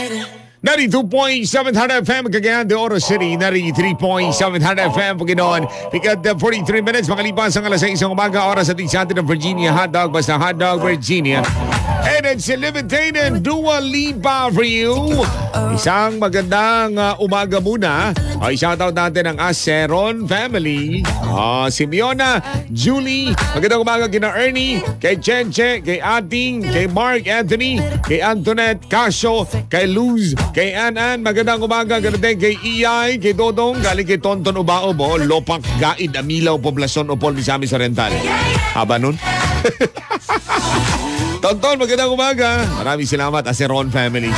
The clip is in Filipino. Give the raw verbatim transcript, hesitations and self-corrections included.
ninety-two point seven Hard F M, Cagayan de Oro City. ninety-three point seven Hard F M, Paginoon. Pikat uh, forty-three minutes, makalipas ang alas seis ng umaga, oras sa ating sa atin ng Virginia Hotdog. Basta Hotdog, Virginia. And it's Levitated Dua Lipa for you. Isang magandang uh, umaga muna. Ay, shoutout natin ang Aceron family. Uh, Simeona, Julie, magandang umaga kina Ernie, kay Chenche, kay Ating, kay Mark Anthony, kay Antoinette, Casio, kay Luz, kay Anan, magandang umaga ganun kay Iyay, kay Dodong, galing kay Tonton Ubaobo, Lopak, Gaid, Amilaw, Poblacion, Opol, Misamis Oriental. Haba nun? Tonton, magandang umaga. Maraming salamat, Aceron family.